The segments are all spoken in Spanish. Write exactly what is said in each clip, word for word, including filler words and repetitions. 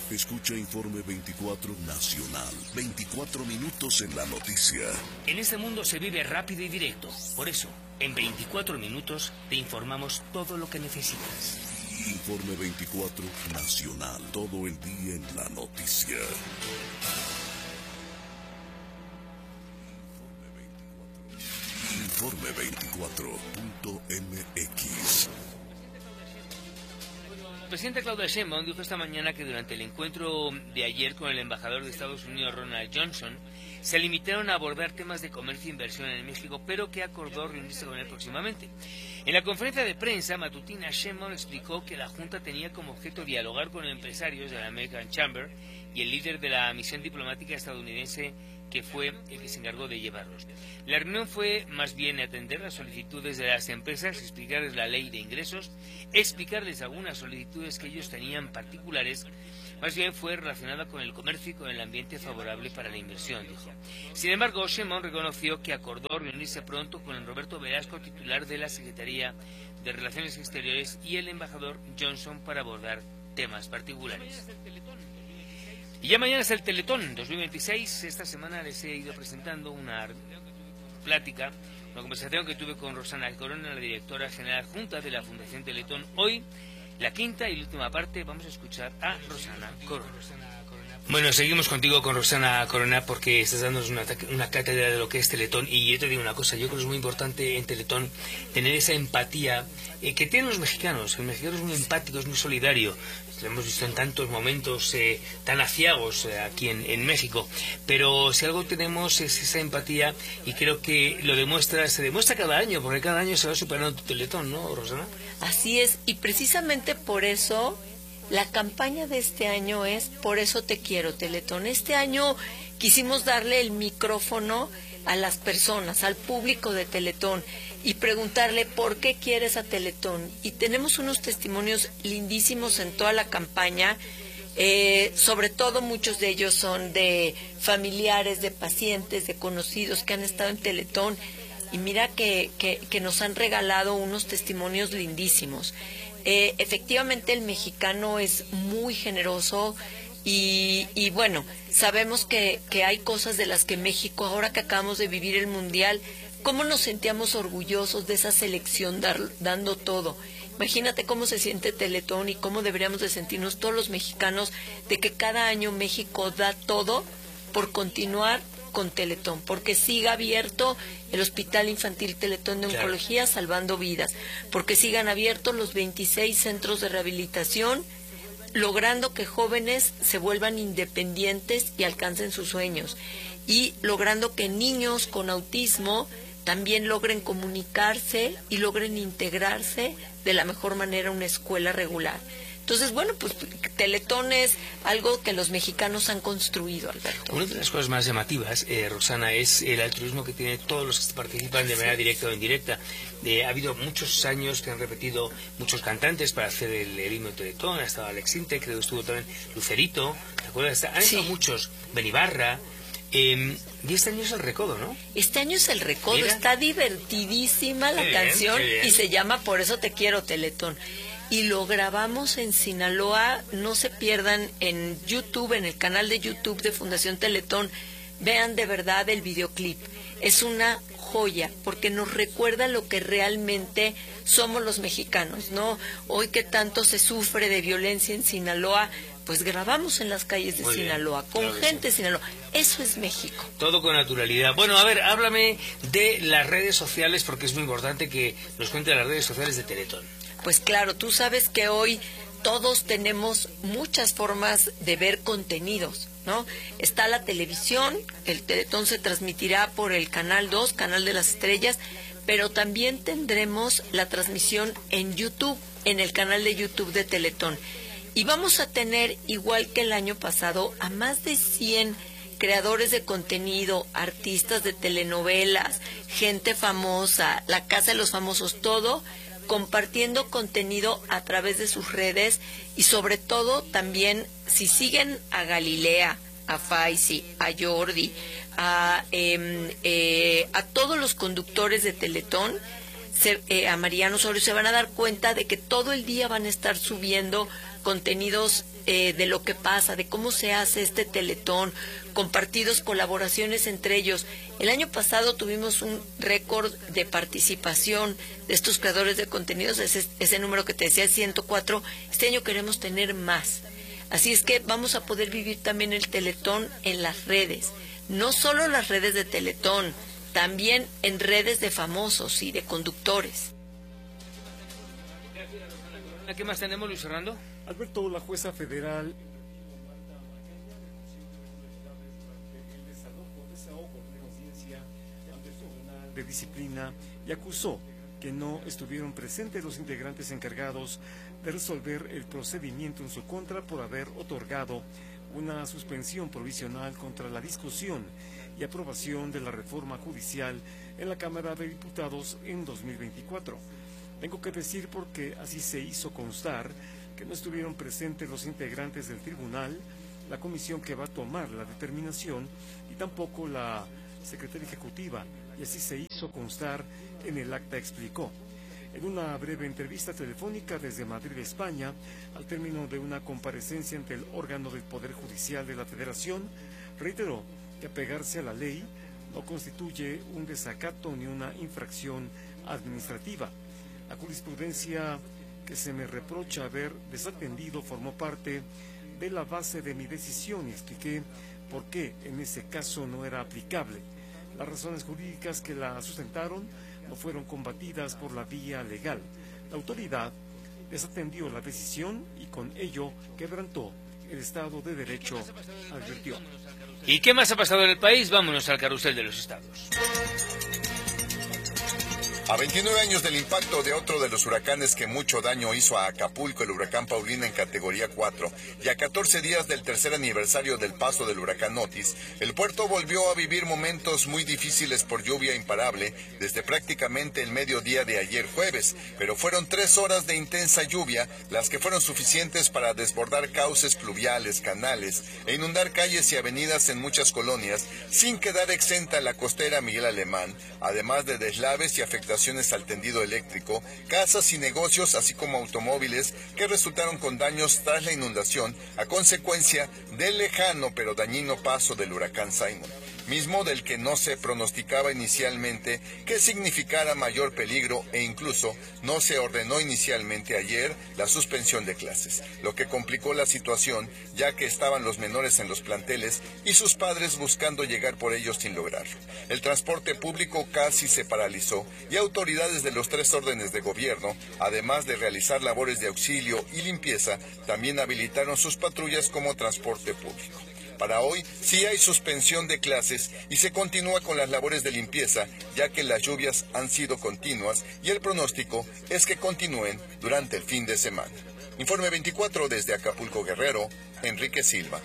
Escucha Informe veinticuatro Nacional. veinticuatro minutos en la noticia. En este mundo se vive rápido y directo. Por eso, en veinticuatro minutos te informamos todo lo que necesitas. Informe veinticuatro Nacional. Todo el día en la noticia. Informe veinticuatro punto m x. La presidenta Claudia Sheinbaum dijo esta mañana que durante el encuentro de ayer con el embajador de Estados Unidos, Ronald Johnson, se limitaron a abordar temas de comercio e inversión en México, pero que acordó reunirse con él próximamente. En la conferencia de prensa matutina, Sheinbaum explicó que la Junta tenía como objeto dialogar con empresarios de la American Chamber y el líder de la misión diplomática estadounidense, que fue el que se encargó de llevarlos. La reunión fue más bien atender las solicitudes de las empresas, explicarles la ley de ingresos, explicarles algunas solicitudes que ellos tenían particulares. Más bien fue relacionada con el comercio y con el ambiente favorable para la inversión, dijo. Sin embargo, Sheinbaum reconoció que acordó reunirse pronto con el Roberto Velasco, titular de la Secretaría de Relaciones Exteriores, y el embajador Johnson para abordar temas particulares. Y ya mañana es el Teletón dos mil veintiséis. Esta semana les he ido presentando una plática, una conversación que tuve con Rosana Corona, la directora general adjunta de la Fundación Teletón. Hoy, la quinta y última parte, vamos a escuchar a Rosana Corona. Bueno, seguimos contigo con Rosana Corona porque estás dándonos una, una cátedra de lo que es Teletón. Y yo te digo una cosa, yo creo que es muy importante en Teletón tener esa empatía eh, que tienen los mexicanos. El mexicano es muy empático, es muy solidario. Lo hemos visto en tantos momentos eh, tan aciagos eh, aquí en, en México, pero si algo tenemos es esa empatía, y creo que lo demuestra, se demuestra cada año, porque cada año se va superando tu Teletón, ¿no, Rosana? Así es, y precisamente por eso la campaña de este año es Por eso te quiero, Teletón. Este año quisimos darle el micrófono a las personas, al público de Teletón, y preguntarle por qué quieres a Teletón. Y tenemos unos testimonios lindísimos en toda la campaña, eh, sobre todo muchos de ellos son de familiares, de pacientes, de conocidos que han estado en Teletón, y mira que, que, que nos han regalado unos testimonios lindísimos. Eh, efectivamente el mexicano es muy generoso, y, y bueno, sabemos que, que hay cosas de las que México, ahora que acabamos de vivir el Mundial, cómo nos sentíamos orgullosos de esa selección dar, dando todo. Imagínate cómo se siente Teletón y cómo deberíamos de sentirnos todos los mexicanos de que cada año México da todo por continuar con Teletón, porque siga abierto el Hospital Infantil Teletón de Oncología, claro, salvando vidas, porque sigan abiertos los veintiséis centros de rehabilitación, logrando que jóvenes se vuelvan independientes y alcancen sus sueños, y logrando que niños con autismo también logren comunicarse y logren integrarse de la mejor manera a una escuela regular. Entonces, bueno, pues Teletón es algo que los mexicanos han construido, Alberto. Una de las cosas más llamativas, eh, Rosana, es el altruismo que tienen todos los que participan de manera directa o indirecta. Eh, ha habido muchos años que han repetido muchos cantantes para hacer el, el himno de Teletón. Ha estado Alex Intec, creo que estuvo también Lucerito, ¿te acuerdas? Han estado sí. muchos, Benibarra. Eh, y este año es el Recodo, ¿no? Este año es el Recodo. Mira. Está divertidísima la qué canción bien, y se llama Por eso te quiero, Teletón. Y lo grabamos en Sinaloa. No se pierdan en YouTube, en el canal de YouTube de Fundación Teletón. Vean de verdad el videoclip. Es una joya porque nos recuerda lo que realmente somos los mexicanos, ¿no? Hoy que tanto se sufre de violencia en Sinaloa, pues grabamos en las calles de Muy Sinaloa, bien, con claro gente de sí. Sinaloa. Eso es México. Todo con naturalidad. Bueno, a ver, háblame de las redes sociales, porque es muy importante que nos cuente las redes sociales de Teletón. Pues claro, tú sabes que hoy todos tenemos muchas formas de ver contenidos, ¿no? Está la televisión, el Teletón se transmitirá por el Canal dos, Canal de las Estrellas, pero también tendremos la transmisión en YouTube, en el canal de YouTube de Teletón. Y vamos a tener, igual que el año pasado, a más de cien creadores de contenido, artistas de telenovelas, gente famosa, la Casa de los Famosos, todo compartiendo contenido a través de sus redes, y sobre todo también si siguen a Galilea, a Faisy, a Jordi, a, eh, eh, a todos los conductores de Teletón, se, eh, a Mariano Osorio, se van a dar cuenta de que todo el día van a estar subiendo contenidos eh, de lo que pasa, de cómo se hace este Teletón, compartidos, colaboraciones entre ellos. El año pasado tuvimos un récord de participación de estos creadores de contenidos, ese, ese número que te decía, ciento cuatro. Este año queremos tener más. Así es que vamos a poder vivir también el Teletón en las redes. No solo las redes de Teletón, también en redes de famosos y de conductores. ¿Qué más tenemos, Luis Fernando? Alberto, la jueza federal de disciplina y acusó que no estuvieron presentes los integrantes encargados de resolver el procedimiento en su contra por haber otorgado una suspensión provisional contra la discusión y aprobación de la reforma judicial en la Cámara de Diputados en dos mil veinticuatro. Tengo que decir porque así se hizo constar que no estuvieron presentes los integrantes del tribunal, la comisión que va a tomar la determinación y tampoco la secretaria ejecutiva, y así se hizo constar en el acta, explicó. En una breve entrevista telefónica desde Madrid, España, al término de una comparecencia ante el órgano del Poder Judicial de la Federación, reiteró que apegarse a la ley no constituye un desacato ni una infracción administrativa. La jurisprudencia que se me reprocha haber desatendido formó parte de la base de mi decisión y expliqué por qué en ese caso no era aplicable. Las razones jurídicas que la sustentaron no fueron combatidas por la vía legal. La autoridad desatendió la decisión y con ello quebrantó el Estado de Derecho, advirtió. ¿Y qué más ha pasado en el país? Vámonos al carrusel de los estados. A veintinueve años del impacto de otro de los huracanes que mucho daño hizo a Acapulco, el huracán Paulina en categoría cuatro, y a catorce días del tercer aniversario del paso del huracán Otis, el puerto volvió a vivir momentos muy difíciles por lluvia imparable desde prácticamente el mediodía de ayer jueves, pero fueron tres horas de intensa lluvia las que fueron suficientes para desbordar cauces pluviales, canales e inundar calles y avenidas en muchas colonias, sin quedar exenta la costera Miguel Alemán, además de deslaves y afectaciones al tendido eléctrico, casas y negocios, así como automóviles que resultaron con daños tras la inundación a consecuencia del lejano pero dañino paso del huracán Simon, mismo del que no se pronosticaba inicialmente que significara mayor peligro e incluso no se ordenó inicialmente ayer la suspensión de clases, lo que complicó la situación ya que estaban los menores en los planteles y sus padres buscando llegar por ellos sin lograrlo. El transporte público casi se paralizó y autoridades de los tres órdenes de gobierno, además de realizar labores de auxilio y limpieza, también habilitaron sus patrullas como transporte público. Para hoy sí hay suspensión de clases y se continúa con las labores de limpieza, ya que las lluvias han sido continuas y el pronóstico es que continúen durante el fin de semana. Informe veinticuatro desde Acapulco, Guerrero, Enrique Silva.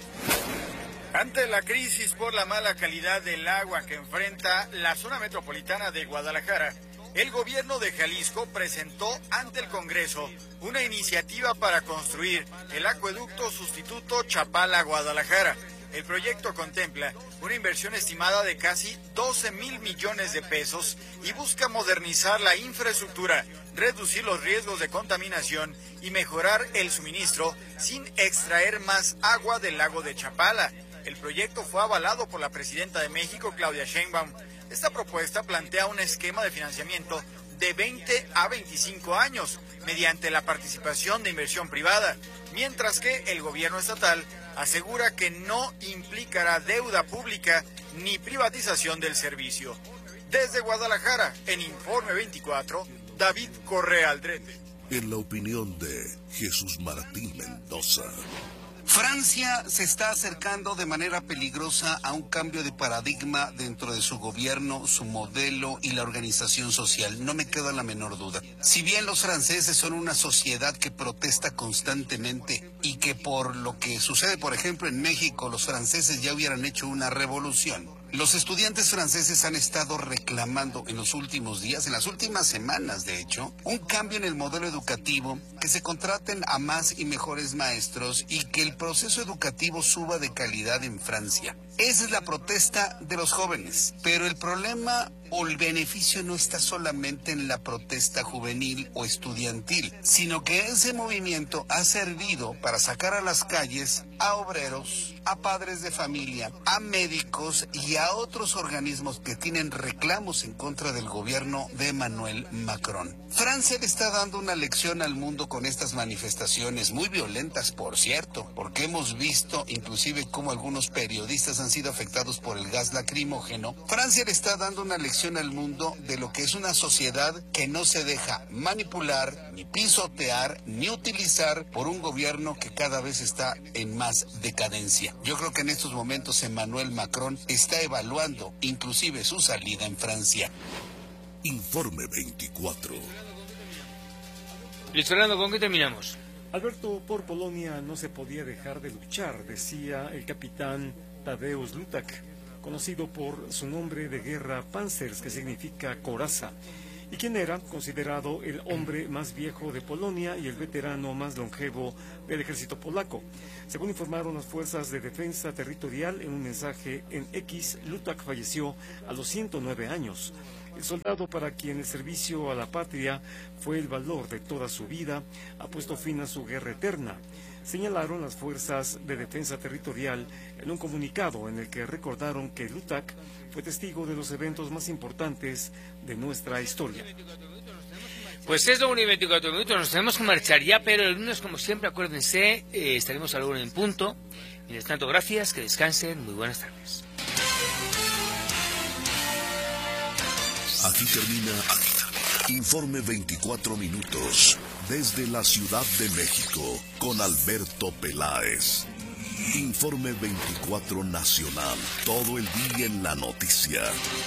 Ante la crisis por la mala calidad del agua que enfrenta la zona metropolitana de Guadalajara, el gobierno de Jalisco presentó ante el Congreso una iniciativa para construir el acueducto sustituto Chapala-Guadalajara. El proyecto contempla una inversión estimada de casi doce mil millones de pesos y busca modernizar la infraestructura, reducir los riesgos de contaminación y mejorar el suministro sin extraer más agua del lago de Chapala. El proyecto fue avalado por la presidenta de México, Claudia Sheinbaum. Esta propuesta plantea un esquema de financiamiento de veinte a veinticinco años mediante la participación de inversión privada, mientras que el gobierno estatal asegura que no implicará deuda pública ni privatización del servicio. Desde Guadalajara, en Informe veinticuatro, David Correa Aldrete. En la opinión de Jesús Martín Mendoza. Francia se está acercando de manera peligrosa a un cambio de paradigma dentro de su gobierno, su modelo y la organización social. No me queda la menor duda. Si bien los franceses son una sociedad que protesta constantemente y que por lo que sucede, por ejemplo, en México, los franceses ya hubieran hecho una revolución, los estudiantes franceses han estado reclamando en los últimos días, en las últimas semanas de hecho, un cambio en el modelo educativo, que se contraten a más y mejores maestros y que el proceso educativo suba de calidad en Francia. Esa es la protesta de los jóvenes, pero el problema o el beneficio no está solamente en la protesta juvenil o estudiantil, sino que ese movimiento ha servido para sacar a las calles a obreros, a padres de familia, a médicos y a otros organismos que tienen reclamos en contra del gobierno de Emmanuel Macron. Francia le está dando una lección al mundo con estas manifestaciones muy violentas, por cierto, porque hemos visto inclusive cómo algunos periodistas han sido afectados por el gas lacrimógeno. Francia le está dando una lección al mundo de lo que es una sociedad que no se deja manipular, ni pisotear, ni utilizar por un gobierno que cada vez está en más decadencia. Yo creo que en estos momentos Emmanuel Macron está evaluando inclusive su salida en Francia. Informe veinticuatro. Luis Fernando, ¿con qué terminamos? Alberto, por Polonia no se podía dejar de luchar, decía el capitán Tadeusz Lutak, conocido por su nombre de guerra Panzers, que significa coraza, y quien era considerado el hombre más viejo de Polonia y el veterano más longevo del ejército polaco. Según informaron las fuerzas de defensa territorial en un mensaje en X, Lutak falleció a los ciento nueve años. El soldado para quien el servicio a la patria fue el valor de toda su vida ha puesto fin a su guerra eterna, señalaron las fuerzas de defensa territorial en un comunicado en el que recordaron que Lutak fue testigo de los eventos más importantes de nuestra historia. Pues es lo único, veinticuatro minutos, nos tenemos que marchar ya, pero el lunes, como siempre, acuérdense, eh, estaremos a la una en punto. Mientras tanto, gracias, que descansen, muy buenas tardes. Aquí termina Informe veinticuatro minutos desde la Ciudad de México con Alberto Peláez. Informe veinticuatro Nacional, todo el día en la noticia.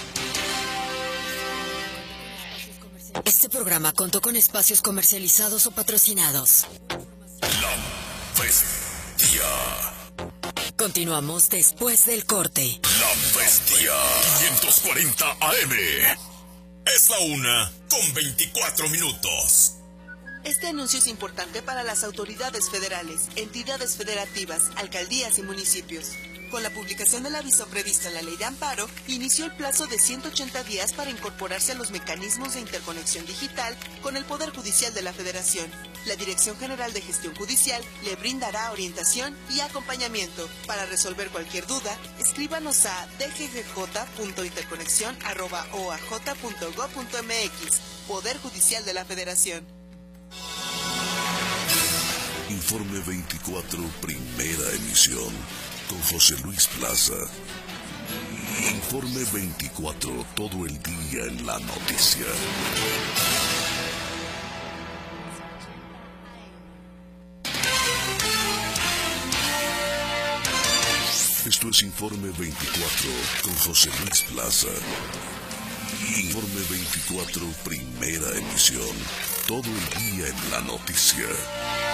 Este programa contó con espacios comercializados o patrocinados. La Bestia. Continuamos después del corte. La Bestia. quinientos cuarenta A M. Es la una con veinticuatro minutos. Este anuncio es importante para las autoridades federales, entidades federativas, alcaldías y municipios. Con la publicación del aviso previsto en la Ley de Amparo, inició el plazo de ciento ochenta días para incorporarse a los mecanismos de interconexión digital con el Poder Judicial de la Federación. La Dirección General de Gestión Judicial le brindará orientación y acompañamiento. Para resolver cualquier duda, escríbanos a d g g j punto interconexión arroba o a j punto gob punto m x. Poder Judicial de la Federación. Informe veinticuatro, primera emisión, con José Luis Plaza. Informe veinticuatro, todo el día en la noticia. Esto es Informe veinticuatro, con José Luis Plaza. Informe veinticuatro, primera emisión, todo el día en la noticia.